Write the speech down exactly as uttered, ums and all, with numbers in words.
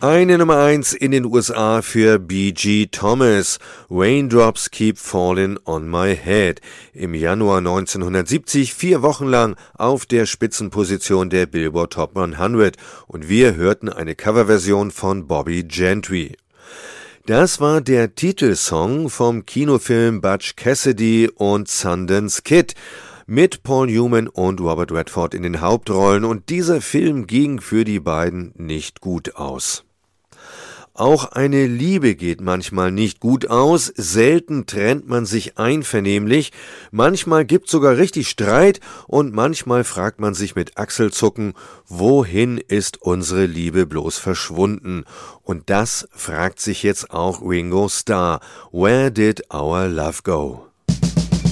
Eine Nummer eins in den U S A für B G Thomas, Raindrops Keep Falling on My Head. Im Januar neunzehnhundertsiebzig, vier Wochen lang auf der Spitzenposition der Billboard Top hundert und wir hörten eine Coverversion von Bobby Gentry. Das war der Titelsong vom Kinofilm Butch Cassidy und Sundance Kid mit Paul Newman und Robert Redford in den Hauptrollen, und dieser Film ging für die beiden nicht gut aus. Auch eine Liebe geht manchmal nicht gut aus, selten trennt man sich einvernehmlich, manchmal gibt's sogar richtig Streit und manchmal fragt man sich mit Achselzucken, wohin ist unsere Liebe bloß verschwunden? Und das fragt sich jetzt auch Ringo Starr. Where did our love go?